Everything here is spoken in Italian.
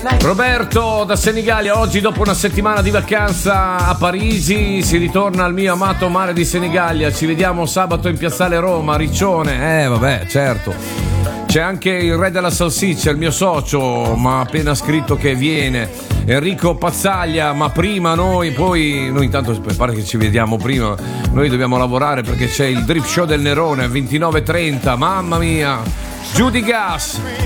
Roberto da Senigallia, oggi dopo una settimana di vacanza a Parigi si ritorna al mio amato mare di Senigallia. Ci vediamo sabato in Piazzale Roma, Riccione. Vabbè, certo. C'è anche il re della salsiccia, il mio socio, ma ha appena scritto che viene. Enrico Pazzaglia, ma prima noi intanto pare che ci vediamo prima. Noi dobbiamo lavorare perché c'è il drip show del Nerone 29:30. Mamma mia, giù di gas.